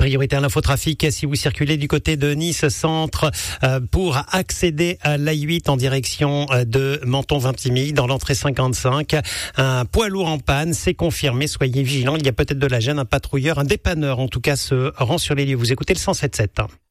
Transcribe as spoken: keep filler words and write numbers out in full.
Priorité à l'infotrafic si vous circulez du côté de Nice Centre euh, pour accéder à l'A huit en direction euh, de Menton-Vintimille dans l'entrée cinquante-cinq. Un poids lourd en panne, c'est confirmé. Soyez vigilants. Il y a peut-être de la gêne. Un patrouilleur, un dépanneur en tout cas se rend sur les lieux. Vous écoutez le cent sept sept.